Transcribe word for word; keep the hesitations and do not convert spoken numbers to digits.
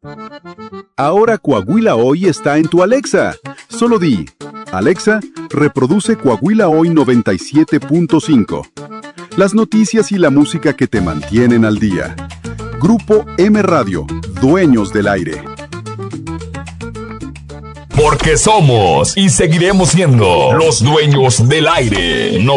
Ahora Coahuila Hoy está en tu Alexa. Solo di, Alexa, reproduce Coahuila Hoy noventa y siete punto cinco. Las noticias y la música que te mantienen al día. Grupo M Radio, dueños del aire. Porque somos y seguiremos siendo los dueños del aire.